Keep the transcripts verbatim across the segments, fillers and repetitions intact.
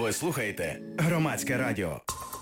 Ви слухаєте Громадське радіо.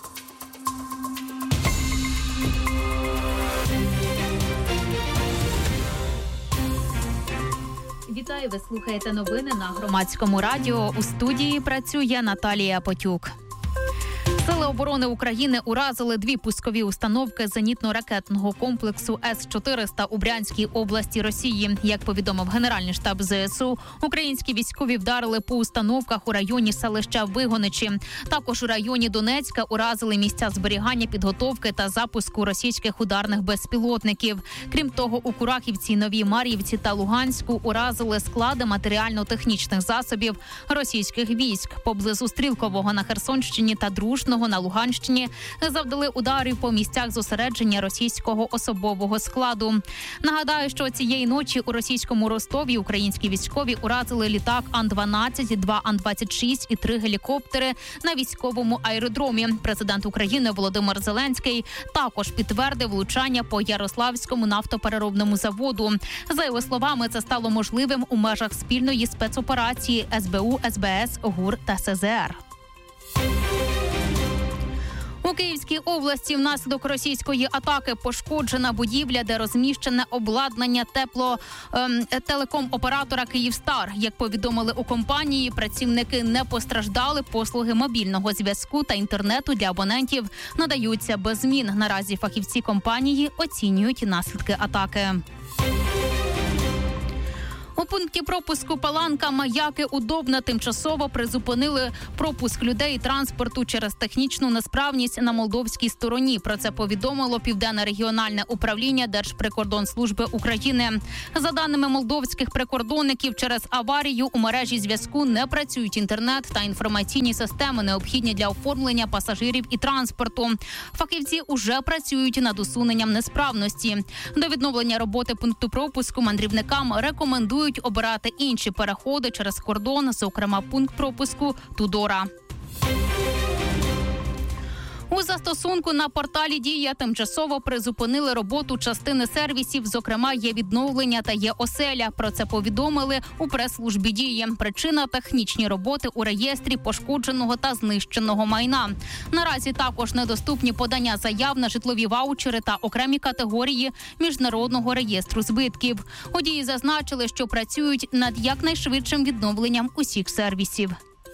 Вітаю, ви слухаєте новини на Громадському радіо. У студії працює Наталія Потюк. Сили оборони України уразили дві пускові установки зенітно-ракетного комплексу С чотириста у Брянській області Росії. Як повідомив Генеральний штаб ЗСУ, українські військові вдарили по установках у районі селища Вигоничі. Також у районі Донецька уразили місця зберігання, підготовки та запуску російських ударних безпілотників. Крім того, у Курахівці, Новій Мар'ївці та Луганську уразили склади матеріально-технічних засобів російських військ. Поблизу Стрілкового на Херсонщині та Дружного на Луганщині завдали ударів по місцях зосередження російського особового складу. Нагадаю, що цієї ночі у російському Ростові українські військові уразили літак Ан дванадцять, два Ан двадцять шість і три гелікоптери на військовому аеродромі. Президент України Володимир Зеленський також підтвердив влучання по Ярославському нафтопереробному заводу. За його словами, це стало можливим у межах спільної спецоперації С Б У, С Б С, ГУР та С З Р. У Київській області внаслідок російської атаки пошкоджена будівля, де розміщене обладнання тепло ем, телеком-оператора «Київстар». Як повідомили у компанії, працівники не постраждали, послуги мобільного зв'язку та інтернету для абонентів надаються без змін. Наразі фахівці компанії оцінюють наслідки атаки. У пункті пропуску Паланка Маяки Удобна тимчасово призупинили пропуск людей і транспорту через технічну несправність на молдовській стороні. Про це повідомило Південне регіональне управління Держприкордонслужби України. За даними молдовських прикордонників, через аварію у мережі зв'язку не працюють інтернет та інформаційні системи, необхідні для оформлення пасажирів і транспорту. Фахівці уже працюють над усуненням несправності. До відновлення роботи пункту пропуску мандрівникам рекомендують обирати інші переходи через кордон, зокрема пункт пропуску Тудора. У застосунку на порталі «Дія» тимчасово призупинили роботу частини сервісів, зокрема є відновлення та є оселя. Про це повідомили у прес-службі «Дії». Причина – технічні роботи у реєстрі пошкодженого та знищеного майна. Наразі також недоступні подання заяв на житлові ваучери та окремі категорії Міжнародного реєстру збитків. У «Дії» зазначили, що працюють над якнайшвидшим відновленням усіх сервісів.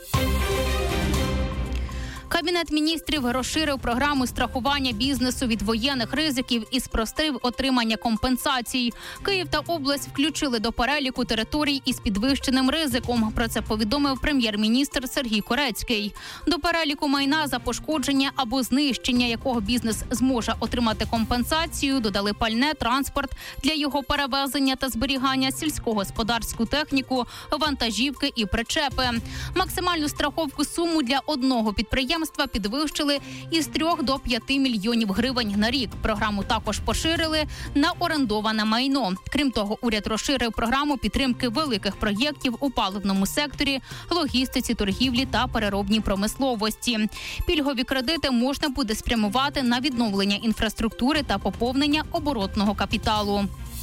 Кабінет міністрів розширив програму страхування бізнесу від воєнних ризиків і спростив отримання компенсацій. Київ та область включили до переліку територій із підвищеним ризиком. Про це повідомив прем'єр-міністр Сергій Корецький. До переліку майна, за пошкодження або знищення якого бізнес зможе отримати компенсацію, додали пальне, транспорт для його перевезення та зберігання, сільськогосподарську техніку, вантажівки і причепи. Максимальну страховку суму для одного підприємства підвищили із трьох до п'яти мільйонів гривень на рік. Програму також поширили на орендоване майно. Крім того, уряд розширив програму підтримки великих проєктів у паливному секторі, логістиці, торгівлі та переробній промисловості. Пільгові кредити можна буде спрямувати на відновлення інфраструктури та поповнення оборотного капіталу.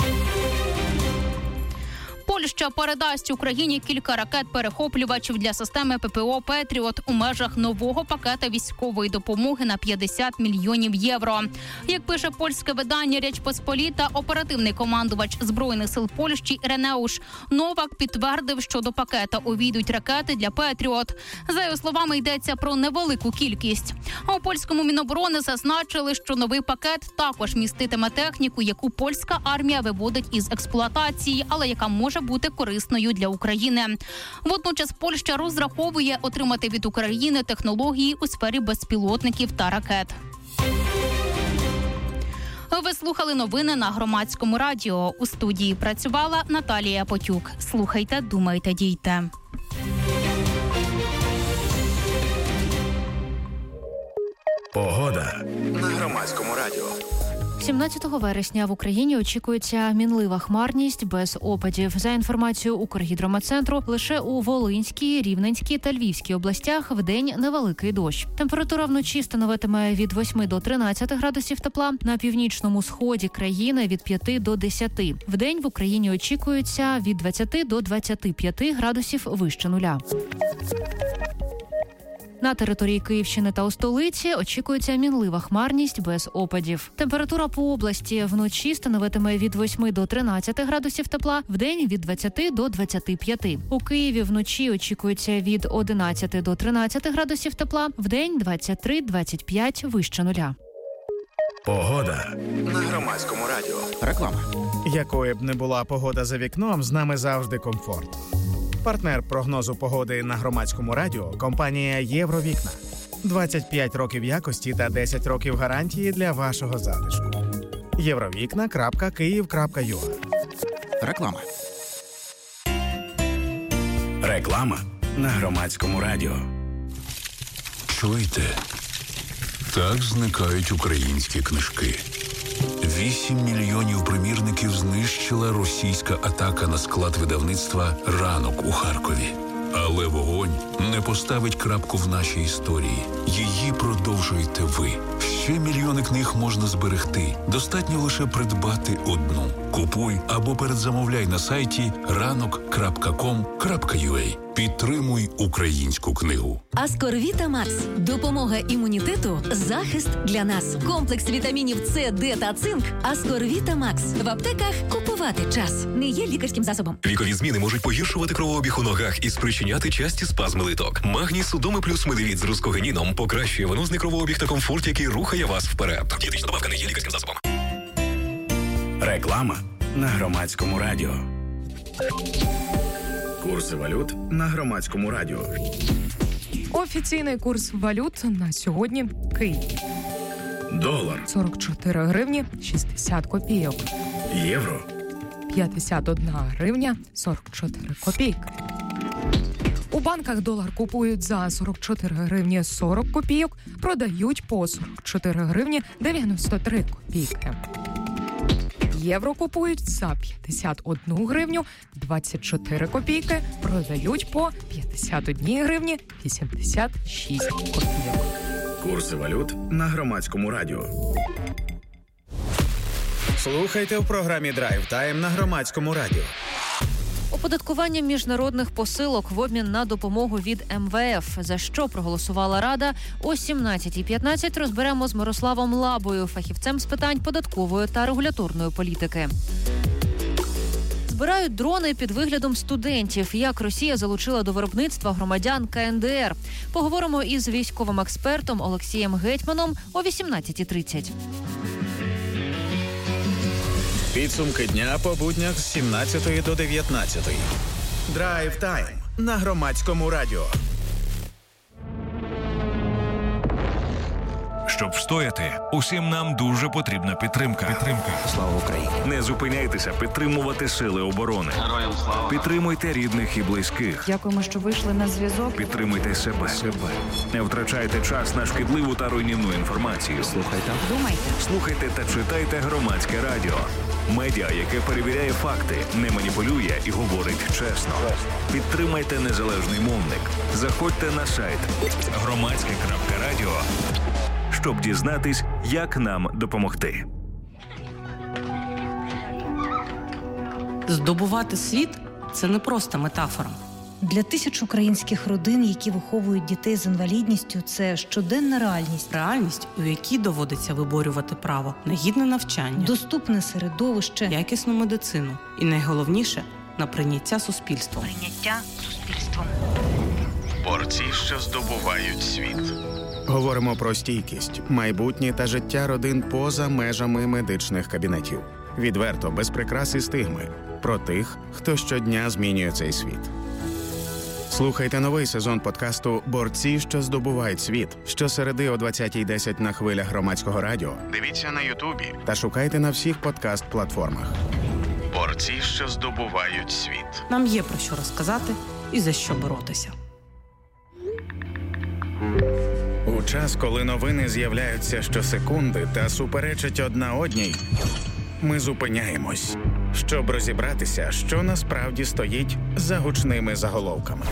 Польща передасть Україні кілька ракет-перехоплювачів для системи П П О «Петріот» у межах нового пакета військової допомоги на п'ятдесят мільйонів євро. Як пише польське видання «Річ Посполіта», оперативний командувач Збройних сил Польщі Іренеуш Новак підтвердив, що до пакета увійдуть ракети для «Петріот». За його словами, йдеться про невелику кількість. А у польському Міноборони зазначили, що новий пакет також міститиме техніку, яку польська армія виводить із експлуатації, але яка може бути корисною для України. Водночас Польща розраховує отримати від України технології у сфері безпілотників та ракет. Ви слухали новини на Громадському радіо. У студії працювала Наталія Потюк. Слухайте, думайте, дійте. Погода на Громадському радіо. сімнадцятого вересня в Україні очікується мінлива хмарність без опадів. За інформацією Укргідрометцентру, лише у Волинській, Рівненській та Львівській областях вдень невеликий дощ. Температура вночі становитиме від восьми до тринадцяти градусів тепла, на північному сході країни від п'яти до десяти. Вдень в Україні очікується від двадцяти до двадцяти п'яти градусів вище нуля. На території Київщини та у столиці очікується мінлива хмарність без опадів. Температура по області вночі становитиме від восьми до тринадцяти градусів тепла, вдень від двадцяти до двадцяти п'яти. У Києві вночі очікується від одинадцяти до тринадцяти градусів тепла, вдень двадцять три - двадцять п'ять вище нуля. Погода на Громадському радіо. Реклама. Якою б не була погода за вікном, з нами завжди комфорт. Партнер прогнозу погоди на Громадському радіо – компанія «Євровікна». двадцять п'ять років якості та десять років гарантії для вашого затишку. євровікна крапка київ крапка ю а. Реклама. Реклама на Громадському радіо. Чуєте? Так зникають українські книжки. Вісім мільйонів примірників знищила російська атака на склад видавництва «Ранок» у Харкові. Але вогонь не поставить крапку в нашій історії. Її продовжуєте ви. Ще мільйони книг можна зберегти. Достатньо лише придбати одну. Купуй або передзамовляй на сайті ранок крапка ком крапка ю а. Підтримуй українську книгу. Аскорвіта Макс. Допомога імунітету, захист для нас. Комплекс вітамінів С, Д та цинк. Аскорвіта Макс. В аптеках купувати час. Не є лікарським засобом. Вікові зміни можуть погіршувати кровообіг у ногах і спричиняти часті спазми литок. Магній Судоми плюс медивіт з рускогеніном покращує венозний кровообіг та комфорт, який рухає вас вперед. Дієтична добавка не є лікарським засобом. Реклама на Громадському радіо. Курси валют на Громадському радіо. Офіційний курс валют на сьогодні. Київ. Долар. сорок чотири гривні шістдесят копійок. Євро. п'ятдесят одна гривня сорок чотири копійки. У банках долар купують за сорок чотири гривні сорок копійок, продають по сорок чотири гривні дев'яносто три копійки. Євро купують за п'ятдесят одну гривню двадцять чотири копійки, продають по п'ятдесят одні гривні вісімдесят шість копійок. Курси валют на Громадському радіо. Слухайте в програмі «Драйв Тайм» на Громадському радіо. Оподаткування міжнародних посилок в обмін на допомогу від ем ве еф. За що проголосувала Рада? О сімнадцятій п'ятнадцять розберемо з Мирославом Лабою, фахівцем з питань податкової та регуляторної політики. Збирають дрони під виглядом студентів. Як Росія залучила до виробництва громадян ка ен де ер. Поговоримо із військовим експертом Олексієм Гетьманом о вісімнадцятій тридцять. Підсумки дня по буднях з сімнадцятої до дев'ятнадцятої. Драйв Тайм на Громадському радіо. Щоб встояти, усім нам дуже потрібна підтримка. Підтримка. Слава Україні. Не зупиняйтеся підтримувати сили оборони. Героям слава. Підтримуйте рідних і близьких. Дякуємо, що вийшли на зв'язок. Підтримуйте себе. себе. Не втрачайте час на шкідливу та руйнівну інформацію. Слухайте. Думайте. Слухайте та читайте Громадське радіо. Медіа, яке перевіряє факти, не маніпулює і говорить чесно. Підтримайте незалежний мовник. Заходьте на сайт громадське крапка радіо, щоб дізнатись, як нам допомогти. Здобувати світ – це не просто метафора. Для тисяч українських родин, які виховують дітей з інвалідністю, це щоденна реальність. Реальність, у якій доводиться виборювати право на гідне навчання, доступне середовище, якісну медицину і, найголовніше, на прийняття суспільством. Прийняття суспільством. Борці, що здобувають світ. Говоримо про стійкість, майбутнє та життя родин поза межами медичних кабінетів. Відверто, без прикрас і стигми. Про тих, хто щодня змінює цей світ. Слухайте новий сезон подкасту «Борці, що здобувають світ» щосереди о двадцятій десять на хвилях Громадського радіо. Дивіться на Ютубі та шукайте на всіх подкаст-платформах. Борці, що здобувають світ. Нам є про що розказати і за що боротися. У час, коли новини з'являються щосекунди та суперечать одна одній, ми зупиняємось, щоб розібратися, що насправді стоїть за гучними заголовками.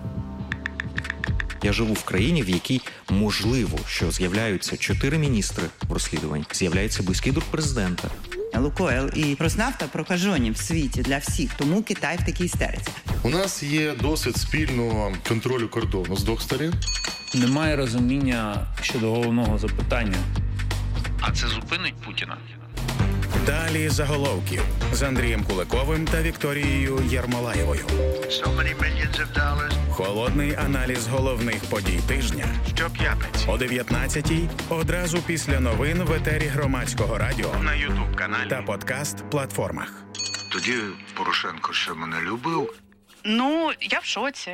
Я живу в країні, в якій можливо, що з'являються чотири міністри в розслідуванні, з'являється близький друг президента. Лукойл і Роснафта прокажені в світі для всіх, тому Китай в такій істериці. У нас є досвід спільного контролю кордону з двох сторін. Немає розуміння щодо головного запитання. А це зупинить Путіна? Далі заголовків з Андрієм Куликовим та Вікторією Єрмолаєвою. So many millions of dollars. Холодний аналіз головних подій тижня. Щоп'ятниці О дев'ятнадцятій одразу після новин в етері Громадського радіо на ютуб-каналі та подкаст-платформах. Тоді Порошенко ще мене любив. Ну, я в шоці.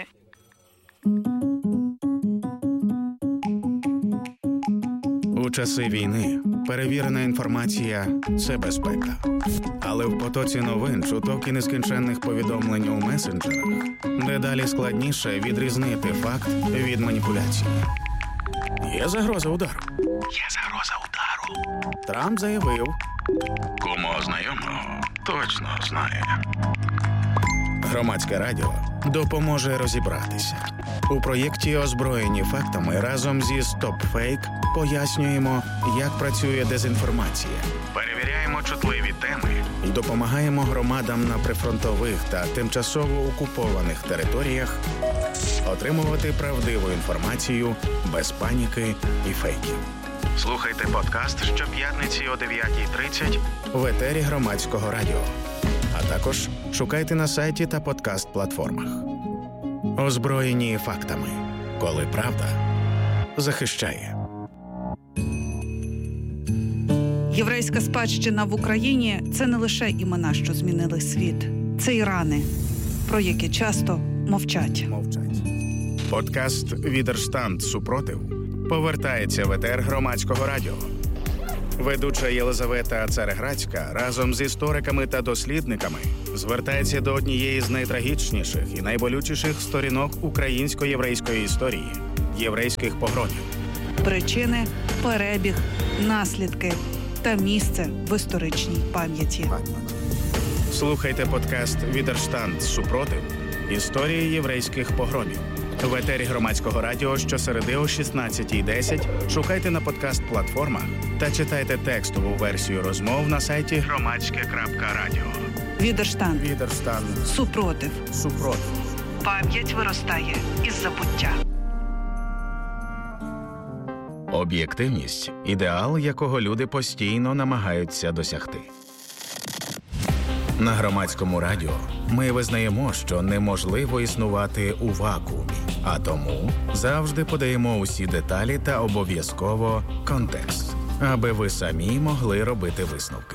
У часи війни перевірена інформація – це безпека. Але в потоці новин, чуток і нескінченних повідомлень у месенджерах дедалі складніше відрізнити факт від маніпуляції. Є загроза удару. Є загроза удару. Трамп заявив. Кому знайомого точно знає. Громадське радіо допоможе розібратися. У проєкті «Озброєні фактами» разом зі «Стоп-фейк» пояснюємо, як працює дезінформація. Перевіряємо чутливі теми. І допомагаємо громадам на прифронтових та тимчасово окупованих територіях отримувати правдиву інформацію без паніки і фейків. Слухайте подкаст щоп'ятниці о дев'ятій тридцять в етері Громадського радіо. А також шукайте на сайті та подкаст-платформах. Озброєні фактами. Коли правда захищає. Єврейська спадщина в Україні – це не лише імена, що змінили світ. Це і рани, про які часто мовчать. Мовчать. Подкаст «Відерштанд. Супротив» повертається в етер Громадського радіо. Ведуча Єлизавета Цареградська разом з істориками та дослідниками звертається до однієї з найтрагічніших і найболючіших сторінок українсько-єврейської історії – єврейських погромів. Причини, перебіг, наслідки та місце в історичній пам'яті. Слухайте подкаст «Відерштанд. Супротив. Історії єврейських погромів». В етері Громадського радіо щосереди о шістнадцятій десять шукайте на подкаст-платформах та читайте текстову версію розмов на сайті громадське крапка радіо. Відерштанд. Відерштанд. Супротив. Супротив. Пам'ять виростає із забуття. Об'єктивність – ідеал, якого люди постійно намагаються досягти. На Громадському радіо ми визнаємо, що неможливо існувати у вакуумі, а тому завжди подаємо усі деталі та обов'язково контекст, аби ви самі могли робити висновки.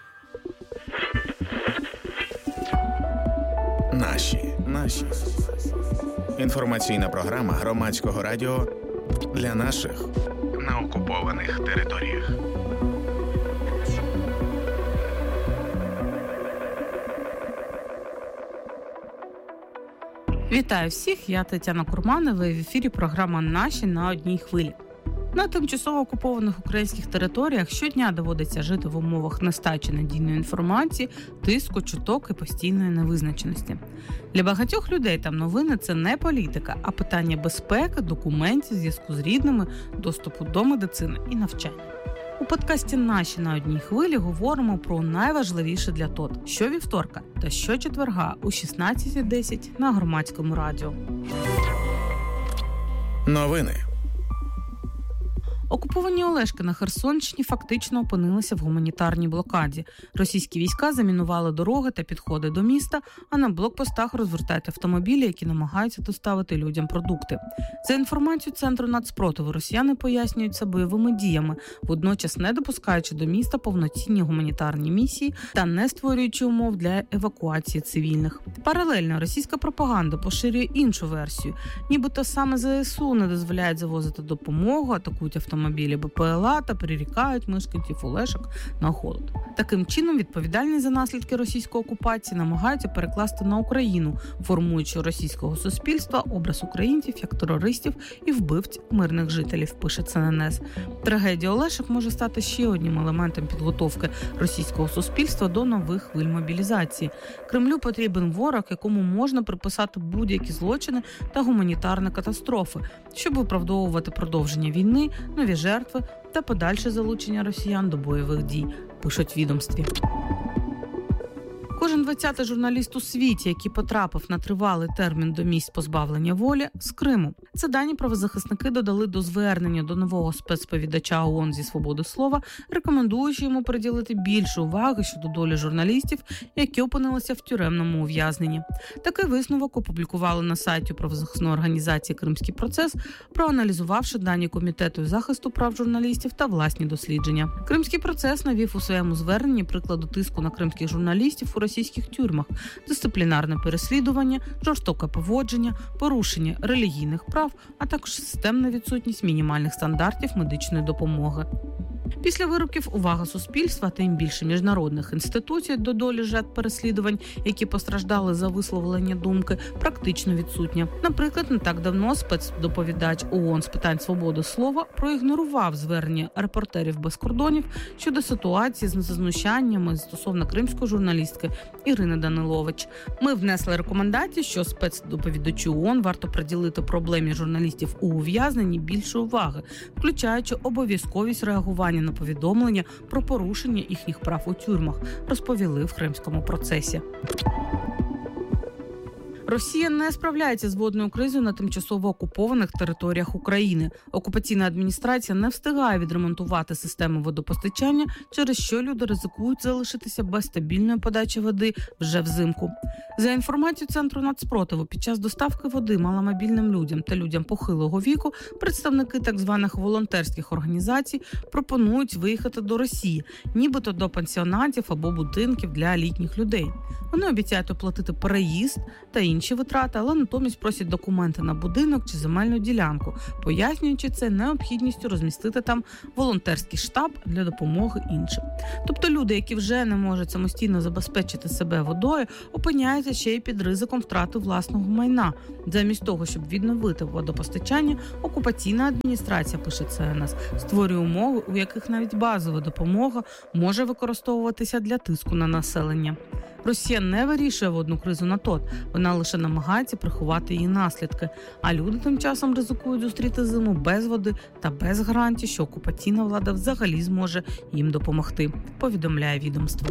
Наші. Наші. Інформаційна програма Громадського радіо для наших на окупованих територіях. Вітаю всіх, я Тетяна Курманова, в ефірі програма «Наші на одній хвилі». На тимчасово окупованих українських територіях щодня доводиться жити в умовах нестачі надійної інформації, тиску, чуток і постійної невизначеності. Для багатьох людей там новини – це не політика, а питання безпеки, документів, зв'язку з рідними, доступу до медицини і навчання. У подкасті «Наші на одній хвилі» говоримо про найважливіше для ТОТ щовівторка та щочетверга о шістнадцятій десять на Громадському радіо. Новини. Окуповані Олешки на Херсонщині фактично опинилися в гуманітарній блокаді. Російські війська замінували дороги та підходи до міста, а на блокпостах розвертають автомобілі, які намагаються доставити людям продукти. За інформацією Центру нацпротиву, росіяни пояснюють це бойовими діями, водночас не допускаючи до міста повноцінні гуманітарні місії та не створюючи умов для евакуації цивільних. Паралельно російська пропаганда поширює іншу версію. Нібито саме ЗСУ не дозволяють завозити допомогу, атакують автомобілі. Автомобілі БПЛА та перерікають мешканців Олешок на холод. Таким чином, відповідальність за наслідки російської окупації намагаються перекласти на Україну, формуючи у російського суспільства образ українців як терористів і вбивць мирних жителів, пише Це Ен Ес. Трагедія Олешок може стати ще одним елементом підготовки російського суспільства до нових хвиль мобілізації. Кремлю потрібен ворог, якому можна приписати будь-які злочини та гуманітарні катастрофи, щоб виправдовувати продовження війни, нові жертви та подальше залучення росіян до бойових дій, пишуть в відомстві. Кожен двадцятий журналіст у світі, який потрапив на тривалий термін до місць позбавлення волі з Криму. Це дані правозахисники додали до звернення до нового спецповідача ООН зі свободи слова, рекомендуючи йому приділити більше уваги щодо долі журналістів, які опинилися в тюремному ув'язненні. Такий висновок опублікували на сайті правозахисної організації «Кримський процес», проаналізувавши дані Комітету захисту прав журналістів та власні дослідження. «Кримський процес» навів у своєму зверненні прикладу тиску на кримських журналістів у російських тюрмах, дисциплінарне переслідування, жорстоке поводження, порушення релігійних прав, а також системна відсутність мінімальних стандартів медичної допомоги. Після вироків увага суспільства, та тим більше міжнародних інституцій до долі жертв переслідувань, які постраждали за висловлення думки, практично відсутня. Наприклад, не так давно спецдоповідач ООН з питань свободи слова проігнорував звернення «Репортерів без кордонів» щодо ситуації з знущаннями стосовно кримської журналістки Ірини Данилович. Ми внесли рекомендації, що спецдоповідачу ООН варто приділити проблемі журналістів у ув'язненні більше уваги, включаючи обов'язковість реагування на повідомлення про порушення їхніх прав у тюрмах, розповіли в Кримському процесі. Росія не справляється з водною кризою на тимчасово окупованих територіях України. Окупаційна адміністрація не встигає відремонтувати систему водопостачання, через що люди ризикують залишитися без стабільної подачі води вже взимку. За інформацією Центру нацпротиву, під час доставки води маломобільним людям та людям похилого віку представники так званих волонтерських організацій пропонують виїхати до Росії, нібито до пансіонатів або будинків для літніх людей. Вони обіцяють оплатити переїзд та інші витрати, але натомість просять документи на будинок чи земельну ділянку, пояснюючи це необхідністю розмістити там волонтерський штаб для допомоги іншим. Тобто люди, які вже не можуть самостійно забезпечити себе водою, опиняються ще й під ризиком втрати власного майна. Замість того, щоб відновити водопостачання, окупаційна адміністрація, пише Це Ен Ес, створює умови, у яких навіть базова допомога може використовуватися для тиску на населення. Росія не вирішує водну кризу на тот, вона лише намагається приховати її наслідки, а люди тим часом ризикують зустріти зиму без води та без гарантій, що окупаційна влада взагалі зможе їм допомогти, повідомляє відомство.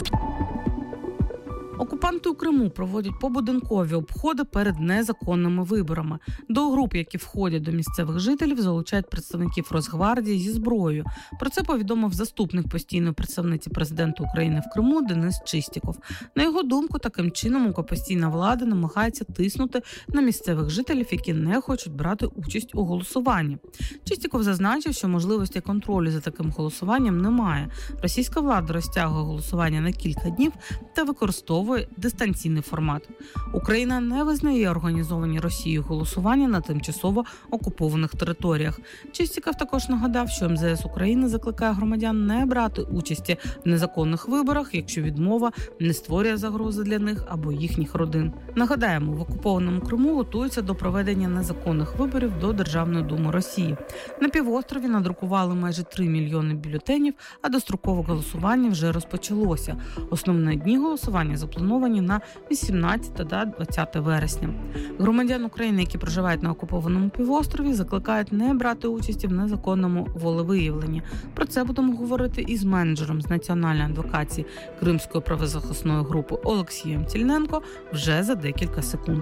Окупанти у Криму проводять побудинкові обходи перед незаконними виборами. До груп, які входять до місцевих жителів, залучають представників Росгвардії зі зброєю. Про це повідомив заступник постійної представниці президента України в Криму Денис Чистіков. На його думку, таким чином окупаційна влада намагається тиснути на місцевих жителів, які не хочуть брати участь у голосуванні. Чистіков зазначив, що можливості контролю за таким голосуванням немає. Російська влада розтягує голосування на кілька днів та використовує дистанційний формат. Україна не визнає організовані Росією голосування на тимчасово окупованих територіях. Чистіков також нагадав, що Ем Зе Ес України закликає громадян не брати участі в незаконних виборах, якщо відмова не створює загрози для них або їхніх родин. Нагадаємо, в окупованому Криму готуються до проведення незаконних виборів до Державної думи Росії. На півострові надрукували майже три мільйони бюлетенів, а дострокове голосування вже розпочалося. Основні дні голосування заплановані на вісімнадцяте та двадцяте вересня. Громадян України, які проживають на окупованому півострові, закликають не брати участі в незаконному волевиявленні. Про це будемо говорити із менеджером з національної адвокації Кримської правозахисної групи Олексієм Тільненко вже за декілька секунд.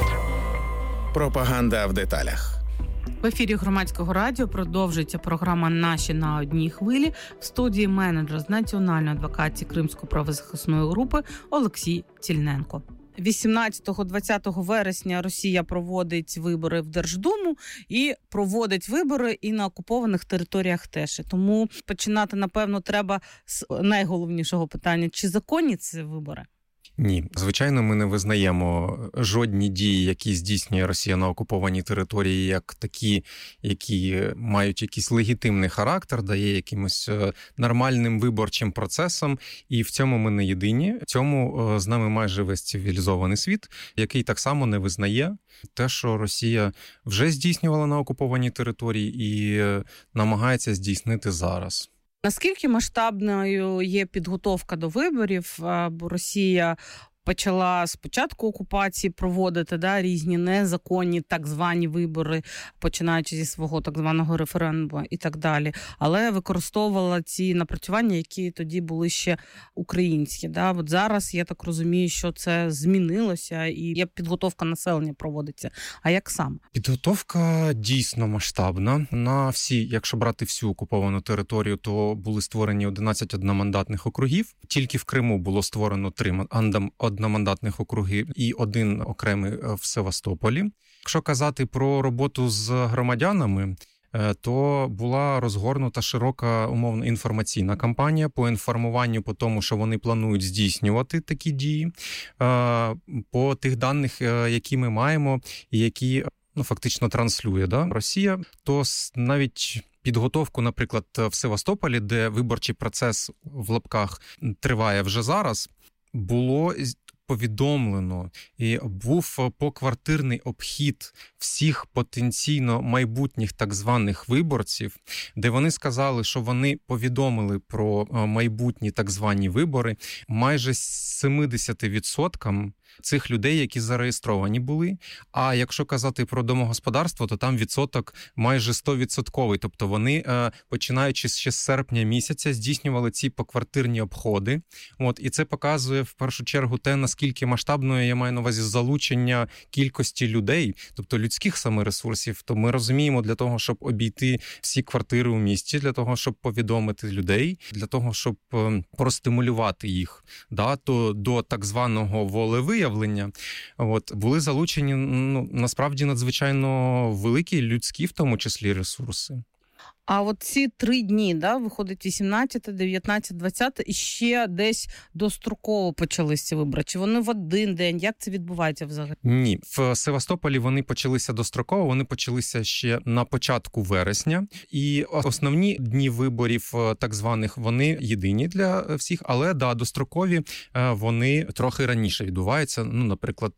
Пропаганда в деталях. В ефірі Громадського радіо продовжується програма «Наші на одній хвилі». В студії менеджер з національної адвокації Кримської правозахисної групи Олексій Тільненко. вісімнадцятого-двадцятого вересня Росія проводить вибори в Держдуму і проводить вибори і на окупованих територіях теж. Тому починати, напевно, треба з найголовнішого питання. Чи законні ці вибори? Ні, звичайно, ми не визнаємо жодні дії, які здійснює Росія на окупованій території, як такі, які мають якийсь легітимний характер, дає якимось нормальним виборчим процесам, і в цьому ми не єдині. В цьому з нами майже весь цивілізований світ, який так само не визнає те, що Росія вже здійснювала на окупованій території і намагається здійснити зараз. Наскільки масштабною є підготовка до виборів? Бо Росія почала спочатку окупації проводити да, різні незаконні так звані вибори, починаючи зі свого так званого референдуму і так далі, але використовувала ці напрацювання, які тоді були ще українські. Да. От зараз, я так розумію, що це змінилося і є підготовка населення проводиться. А як саме? Підготовка дійсно масштабна. На всі, якщо брати всю окуповану територію, то були створені одинадцять одномандатних округів. Тільки в Криму було створено три одномандатних округи і один окремий в Севастополі. Якщо казати про роботу з громадянами, то була розгорнута широка умовно інформаційна кампанія по інформуванню по тому, що вони планують здійснювати такі дії, по тих даних, які ми маємо і які ну, фактично транслює да, Росія, то навіть підготовку, наприклад, в Севастополі, де виборчий процес в лапках триває вже зараз, було повідомлено і був поквартирний обхід всіх потенційно майбутніх так званих виборців, де вони сказали, що вони повідомили про майбутні так звані вибори майже сімдесят відсотків цих людей, які зареєстровані були. А якщо казати про домогосподарство, то там відсоток майже сто відсотків. Тобто вони, починаючи ще з серпня місяця, здійснювали ці поквартирні обходи. От, і це показує в першу чергу те, наскільки масштабною, я маю на увазі, залучення кількості людей, тобто людських саме ресурсів. То ми розуміємо, для того, щоб обійти всі квартири у місті, для того, щоб повідомити людей, для того, щоб простимулювати їх, да, то до так званого волевиявлення, от, були залучені, ну, насправді, надзвичайно великі людські, в тому числі, ресурси. А от ці три дні, да, виходить вісімнадцяте, дев'ятнадцяте, двадцяте, і ще десь достроково почалися ці вибори. Чи вони в один день? Як це відбувається взагалі? Ні. В Севастополі вони почалися достроково, вони почалися ще на початку вересня. І основні дні виборів, так званих, вони єдині для всіх, але, да, дострокові вони трохи раніше відбуваються. Ну, наприклад,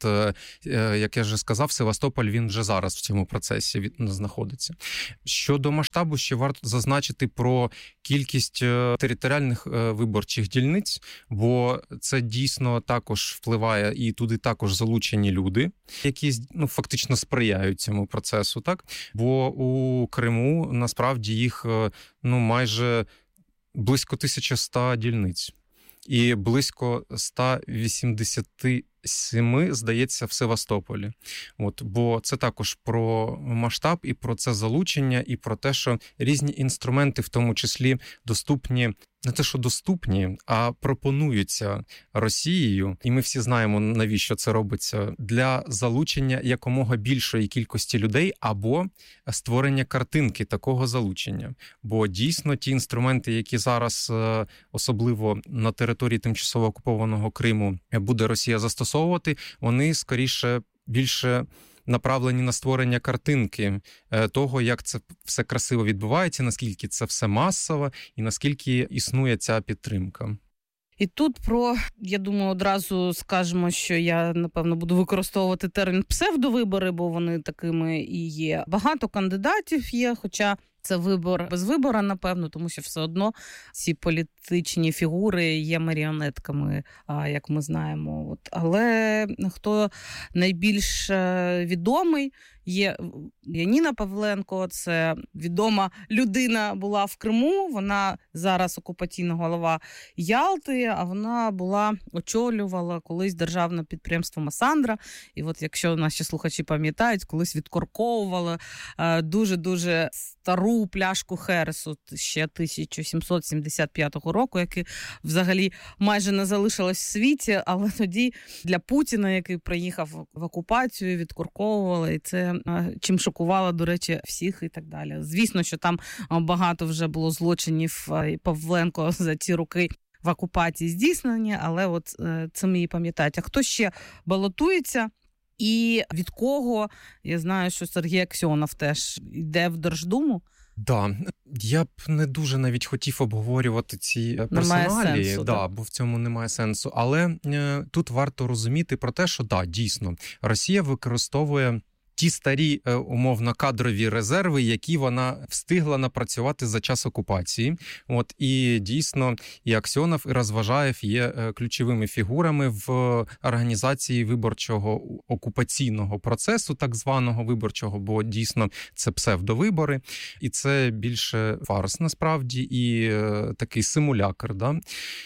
як я вже сказав, Севастополь, він вже зараз в цьому процесі знаходиться. Щодо масштабу, ще варто зазначити про кількість територіальних виборчих дільниць, бо це дійсно також впливає, і туди також залучені люди, які, ну, фактично сприяють цьому процесу, так? Бо у Криму насправді їх, ну, майже близько тисяча сто дільниць. І близько сто вісімдесят сім, здається, в Севастополі. От, бо це також про масштаб і про це залучення, і про те, що різні інструменти, в тому числі, доступні, не те, що доступні, а пропонуються Росією, і ми всі знаємо, навіщо це робиться, для залучення якомога більшої кількості людей або створення картинки такого залучення. Бо дійсно ті інструменти, які зараз, особливо на території тимчасово окупованого Криму, буде Росія застосовувати, вони скоріше більше направлені на створення картинки того, як це все красиво відбувається, наскільки це все масово і наскільки існує ця підтримка. І тут про, я думаю, одразу скажемо, що я, напевно, буду використовувати термін псевдовибори, бо вони такими і є. Багато кандидатів є, хоча це вибор без вибора, напевно, тому що все одно ці політичні фігури є маріонетками, як ми знаємо. От. Але хто найбільш відомий, є Яніна Павленко, це відома людина була в Криму, вона зараз окупаційна голова Ялти, а вона була, очолювала колись державне підприємство Масандра, і от якщо наші слухачі пам'ятають, колись відкорковувала дуже-дуже стару пляшку Хересу ще тисяча сімсот сімдесят п'ятого року, який взагалі майже не залишилось в світі, але тоді для Путіна, який приїхав в окупацію, відкорковувала, і це чим шокувала, до речі, всіх і так далі. Звісно, що там багато вже було злочинів і Павленко за ці роки в окупації здійснені, але от це ми і пам'ятають. А хто ще балотується? І від кого? Я знаю, що Сергій Аксьонов теж йде в Держдуму. Да, я б не дуже навіть хотів обговорювати ці персоналі, сенсу, да, бо в цьому немає сенсу. Але е, тут варто розуміти про те, що да, дійсно, Росія використовує ті старі, умовно, кадрові резерви, які вона встигла напрацювати за час окупації. От, і дійсно, і Аксьонов, і Розважаєв є ключовими фігурами в організації виборчого окупаційного процесу, так званого виборчого, бо дійсно це псевдовибори, і це більше фарс, насправді, і такий симулякр, да?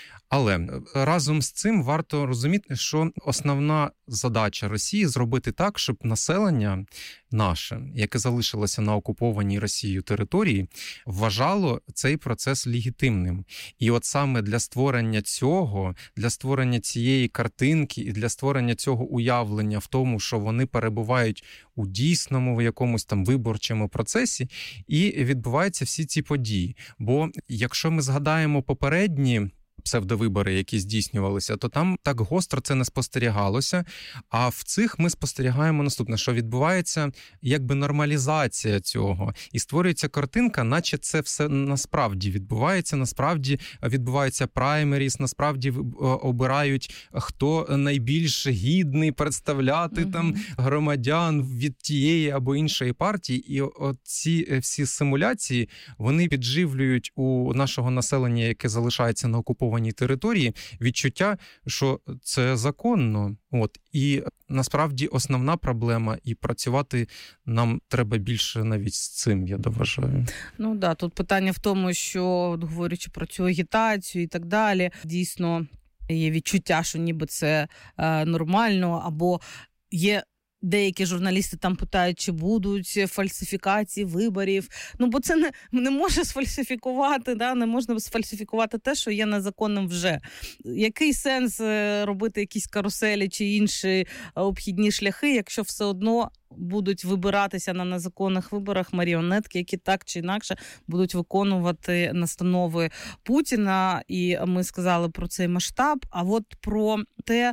Але разом з цим варто розуміти, що основна задача Росії – зробити так, щоб населення наше, яке залишилося на окупованій Росією території, вважало цей процес легітимним. І от саме для створення цього, для створення цієї картинки і для створення цього уявлення в тому, що вони перебувають у дійсному якомусь там виборчому процесі, і відбуваються всі ці події. Бо якщо ми згадаємо попередні псевдовибори, які здійснювалися, то там так гостро це не спостерігалося. А в цих ми спостерігаємо наступне, що відбувається якби нормалізація цього. І створюється картинка, наче це все насправді відбувається, насправді відбувається праймеріс, насправді обирають, хто найбільш гідний представляти mm-hmm. там громадян від тієї або іншої партії. І ці всі симуляції, вони підживлюють у нашого населення, яке залишається на окупованій території, відчуття, що це законно. От. І насправді основна проблема, і працювати нам треба більше навіть з цим, я доважаю. Ну да, тут питання в тому, що, говорячи про цю агітацію і так далі, дійсно є відчуття, що ніби це е, нормально, або є деякі журналісти там питають, чи будуть фальсифікації виборів. Ну, бо це не, не може сфальсифікувати, да? Не можна сфальсифікувати те, що є незаконним вже. Який сенс робити якісь каруселі чи інші обхідні шляхи, якщо все одно будуть вибиратися на незаконних виборах маріонетки, які так чи інакше будуть виконувати настанови Путіна. І ми сказали про цей масштаб. А от про те,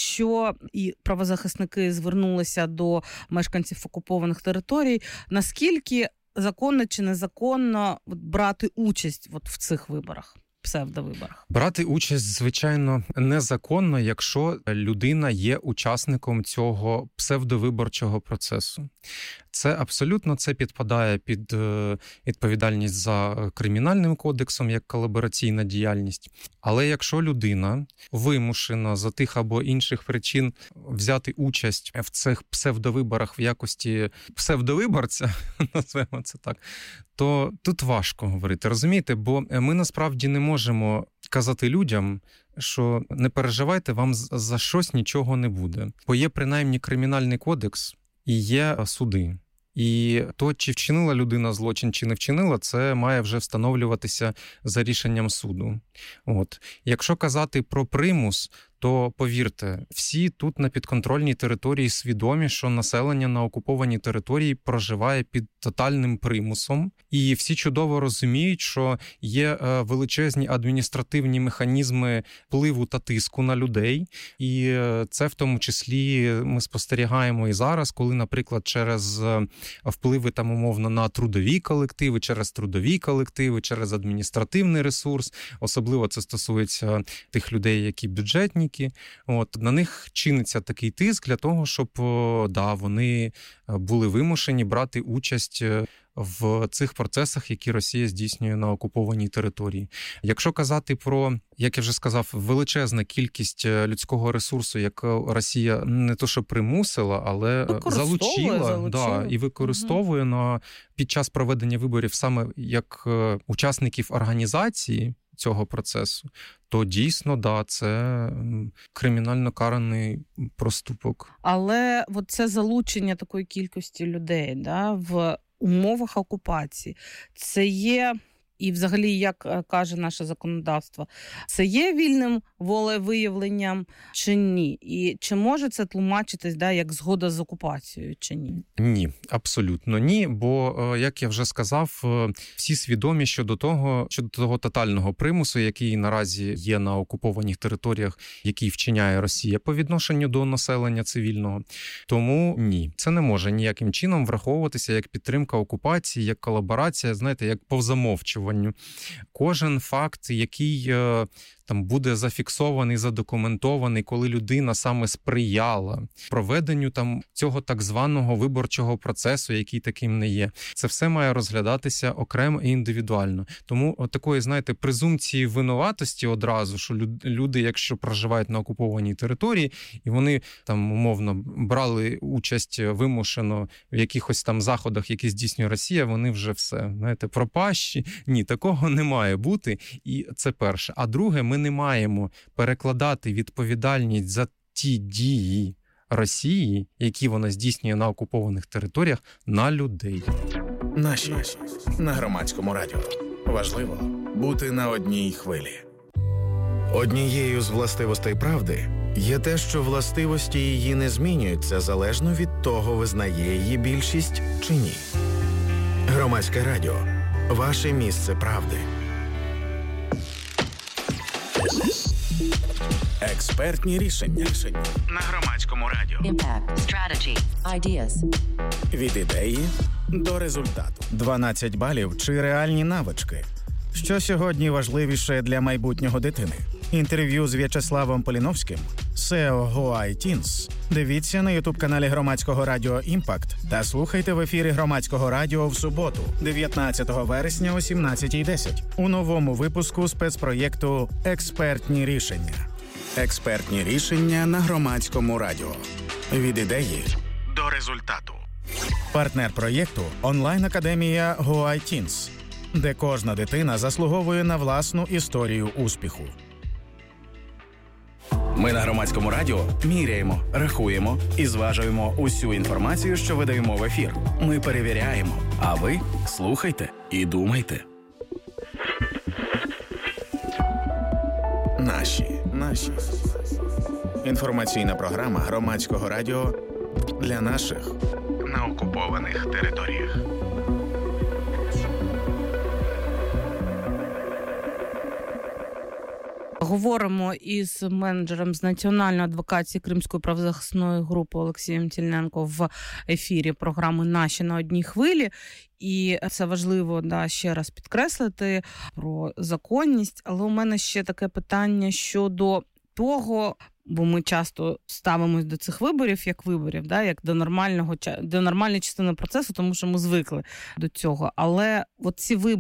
що і правозахисники звернулися до мешканців окупованих територій, наскільки законно чи незаконно брати участь от в цих виборах? Псевдовиборах. Брати участь, звичайно, незаконно, якщо людина є учасником цього псевдовиборчого процесу. Це абсолютно це підпадає під відповідальність за Кримінальним кодексом як колабораційна діяльність. Але якщо людина вимушена за тих або інших причин взяти участь в цих псевдовиборах в якості псевдовиборця, назвемо це так, то тут важко говорити, розумієте? Бо ми насправді не можемо казати людям, що не переживайте, вам за щось нічого не буде. Бо є принаймні Кримінальний кодекс і є суди. І то, чи вчинила людина злочин, чи не вчинила, це має вже встановлюватися за рішенням суду. От. Якщо казати про примус, то, повірте, всі тут на підконтрольній території свідомі, що населення на окупованій території проживає під тотальним примусом. І всі чудово розуміють, що є величезні адміністративні механізми впливу та тиску на людей. І це в тому числі ми спостерігаємо і зараз, коли, наприклад, через впливи там умовно на трудові колективи, через трудові колективи, через адміністративний ресурс, особливо це стосується тих людей, які бюджетні, От, на них чиниться такий тиск для того, щоб да, вони були вимушені брати участь в цих процесах, які Росія здійснює на окупованій території. Якщо казати про, як я вже сказав, величезна кількість людського ресурсу, яку Росія не то що примусила, але залучила, залучила. Да, і використовує угу. на, під час проведення виборів саме як учасників організації цього процесу, то дійсно, да, це кримінально караний проступок. Але от це залучення такої кількості людей, да, в умовах окупації, це є, і взагалі, як каже наше законодавство, це є вільним волевиявленням чи ні? І чи може це тлумачитись, да, як згода з окупацією чи ні? Ні, абсолютно ні, бо, як я вже сказав, всі свідомі щодо того, щодо того тотального примусу, який наразі є на окупованих територіях, який вчиняє Росія по відношенню до населення цивільного. Тому ні, це не може ніяким чином враховуватися як підтримка окупації, як колаборація, знаєте, як по замовчуванню. Кожен факт, який там буде зафіксований, задокументований, коли людина саме сприяла проведенню там цього так званого виборчого процесу, який таким не є. Це все має розглядатися окремо і індивідуально. Тому от такої, знаєте, презумпції винуватості одразу, що люди, якщо проживають на окупованій території, і вони там умовно брали участь вимушено в якихось там заходах, які здійснює Росія, вони вже все, знаєте, пропащі. Ні, такого не має бути. І це перше. А друге, ми не маємо перекладати відповідальність за ті дії Росії, які вона здійснює на окупованих територіях, на людей. Наші на Громадському радіо. Важливо бути на одній хвилі. Однією з властивостей правди є те, що властивості її не змінюються залежно від того, визнає її більшість чи ні. Громадське радіо. Ваше місце правди. Експертні рішення. На Громадському радіо. Impact. Strategy. Ideas. Від ідеї до результату. дванадцять балів чи реальні навички. Що сьогодні важливіше для майбутнього дитини? Інтерв'ю з В'ячеславом Поліновським, сео GoITeens. Дивіться на ютуб-каналі Громадського радіо «Імпакт» та слухайте в ефірі Громадського радіо в суботу, дев'ятнадцятого вересня о сімнадцятій десять у новому випуску спецпроєкту «Експертні рішення». Експертні рішення на Громадському радіо. Від ідеї до результату. Партнер проєкту – онлайн-академія GoITeens, де кожна дитина заслуговує на власну історію успіху. Ми на Громадському радіо міряємо, рахуємо і зважуємо усю інформацію, що видаємо в ефір. Ми перевіряємо, а ви слухайте і думайте. Наші. Наші. Інформаційна програма Громадського радіо для наших на окупованих територіях. Говоримо із менеджером з національної адвокації Кримської правозахисної групи Олексієм Тільненко в ефірі програми «Наші на одній хвилі». І це важливо, да, ще раз підкреслити про законність. Але у мене ще таке питання щодо того, бо ми часто ставимось до цих виборів як виборів, да, як до нормального до нормальної частини процесу, тому що ми звикли до цього. Але от ці вибори